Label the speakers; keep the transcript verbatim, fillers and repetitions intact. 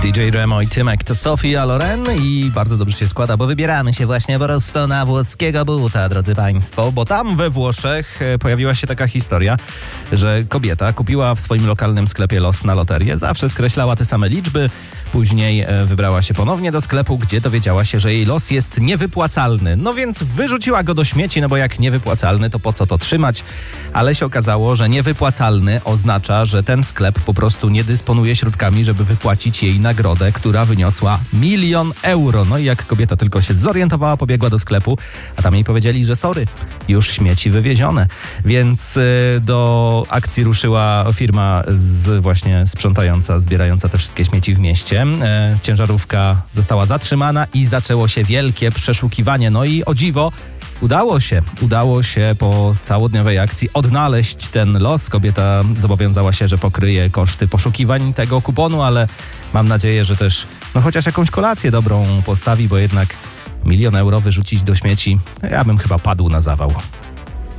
Speaker 1: D J Remo i Tymek to Sofia Loren i bardzo dobrze się składa, bo wybieramy się właśnie po prostu na włoskiego buta, drodzy państwo, bo tam we Włoszech pojawiła się taka historia, że kobieta kupiła w swoim lokalnym sklepie los na loterię, zawsze skreślała te same liczby, później wybrała się ponownie do sklepu, gdzie dowiedziała się, że jej los jest niewypłacalny, no więc wyrzuciła go do śmieci, no bo jak niewypłacalny, to po co to trzymać, ale się okazało, że niewypłacalny oznacza, że ten sklep po prostu nie dysponuje środkami, żeby wypłacić jej nagrodę, która wyniosła milion euro. No i jak kobieta tylko się zorientowała, pobiegła do sklepu, a tam jej powiedzieli, że sorry, już śmieci wywiezione. Więc y, do akcji ruszyła firma z właśnie sprzątająca, zbierająca te wszystkie śmieci w mieście. E, ciężarówka została zatrzymana i zaczęło się wielkie przeszukiwanie. No i o dziwo, Udało się, udało się po całodniowej akcji odnaleźć ten los. Kobieta zobowiązała się, że pokryje koszty poszukiwań tego kuponu, ale mam nadzieję, że też no chociaż jakąś kolację dobrą postawi, bo jednak milion euro wyrzucić do śmieci, ja bym chyba padł na zawał.